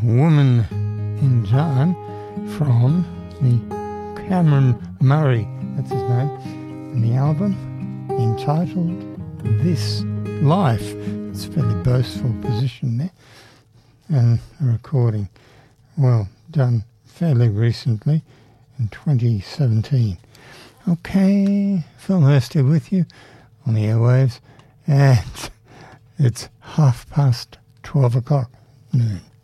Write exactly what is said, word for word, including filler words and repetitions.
Woman in Time from the Cameron Murray, that's his name, and the album entitled This Life. It's a fairly boastful position there, and a recording, well, done fairly recently in twenty seventeen. Okay, Phil Hurst here with you on the airwaves, and it's half past twelve o'clock noon.